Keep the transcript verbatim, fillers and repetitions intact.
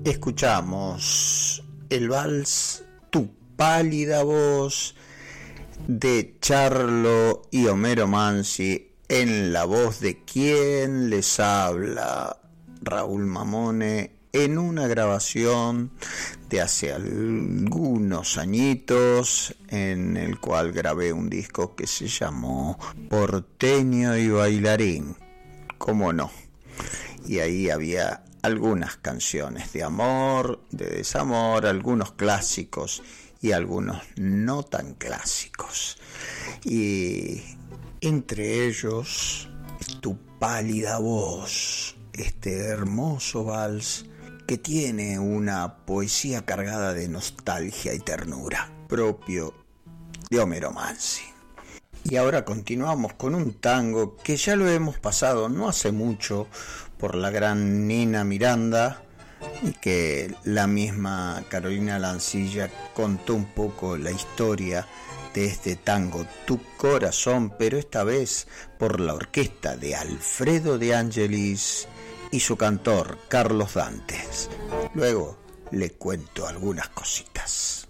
Escuchamos el vals Tu pálida voz de Charlo y Homero Mansi en la voz de quien les habla, Raúl Mamone, en una grabación de hace algunos añitos en el cual grabé un disco que se llamó Porteño y Bailarín, cómo no, y ahí había algunas canciones de amor, de desamor, algunos clásicos y algunos no tan clásicos. Y entre ellos, Tu pálida voz, este hermoso vals que tiene una poesía cargada de nostalgia y ternura, propio de Homero Mansi. Y ahora continuamos con un tango que ya lo hemos pasado no hace mucho por la gran Nina Miranda, y que la misma Carolina Lancilla contó un poco la historia de este tango Tu corazón, pero esta vez por la orquesta de Alfredo de Angelis y su cantor Carlos Dantes. Luego le cuento algunas cositas.